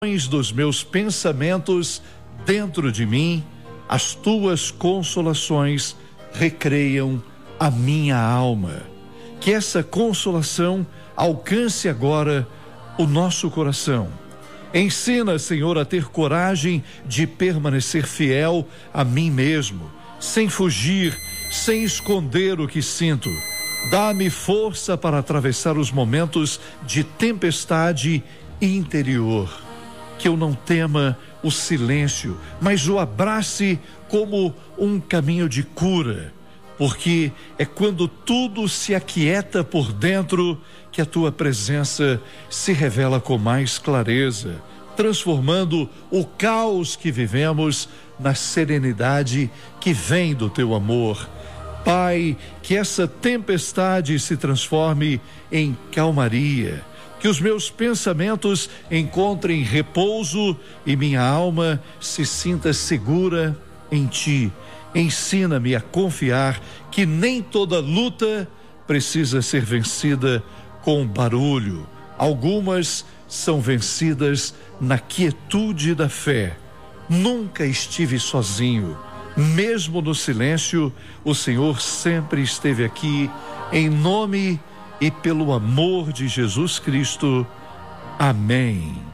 dos meus pensamentos dentro de mim, as tuas consolações recreiam a minha alma. Que essa consolação alcance agora o nosso coração. Ensina, Senhor, a ter coragem de permanecer fiel a mim mesmo, sem fugir, sem esconder o que sinto. Dá-me força para atravessar os momentos de tempestade interior. Que eu não tema o silêncio, mas o abrace como um caminho de cura, porque é quando tudo se aquieta por dentro que a tua presença se revela com mais clareza, transformando o caos que vivemos na serenidade que vem do teu amor. Pai, que essa tempestade se transforme em calmaria, que os meus pensamentos encontrem repouso e minha alma se sinta segura em ti. Ensina-me a confiar que nem toda luta precisa ser vencida com barulho. Algumas são vencidas na quietude da fé. Nunca estive sozinho. Mesmo no silêncio, o Senhor sempre esteve aqui, em nome e pelo amor de Jesus Cristo. Amém.